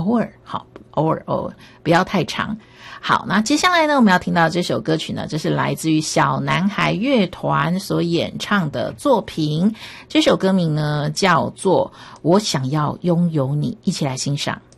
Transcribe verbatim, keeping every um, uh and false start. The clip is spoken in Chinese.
偶尔，好，偶尔偶尔，不要太长。好，那接下来呢，我们要听到这首歌曲呢，这是来自于小男孩乐团所演唱的作品。这首歌名呢叫做《我想要拥有你》，一起来欣赏。